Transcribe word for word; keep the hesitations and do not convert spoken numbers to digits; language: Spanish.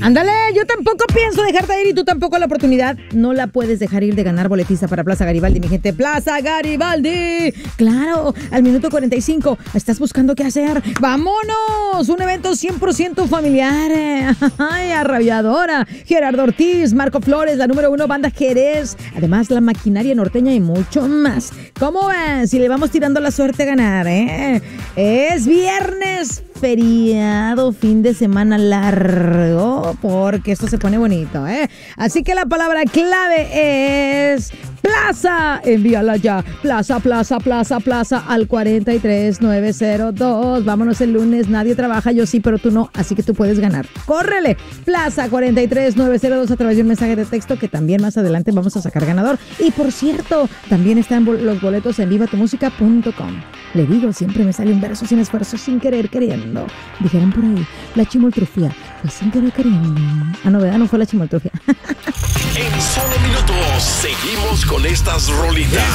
Ándale, yo tampoco pienso dejarte ir y tú tampoco la oportunidad. No la puedes dejar ir de ganar boletiza para Plaza Garibaldi, mi gente. ¡Plaza Garibaldi! Claro, al minuto cuarenta y cinco. ¿Estás buscando qué hacer? ¡Vámonos! Un evento cien por ciento familiar. ¡Ay, arrolladora! Gerardo Ortiz, Marco Flores, la número uno, Banda Jerez. Además, la maquinaria norteña y mucho más. ¿Cómo ven? Si le vamos tirando la suerte a ganar, ¿eh? Es viernes, feriado, fin de semana largo, porque esto se pone bonito, ¿eh? Así que la palabra clave es plaza. Envíala ya. Plaza, plaza, plaza, plaza al cuarenta y tres nueve cero dos. Vámonos el lunes. Nadie trabaja, yo sí, pero tú no. Así que tú puedes ganar. ¡Córrele! Plaza cuarenta y tres nueve cero dos a través de un mensaje de texto que también más adelante vamos a sacar ganador. Y por cierto, también están los boletos en viva tu música punto com. Le digo, siempre me sale un verso sin esfuerzo, sin querer queriendo. Dijeron por ahí, la chimoltrufia fue sin querer queriendo. Ah, no, ¿verdad? No fue la chimoltrufia. En solo minutos seguimos con estas rolitas.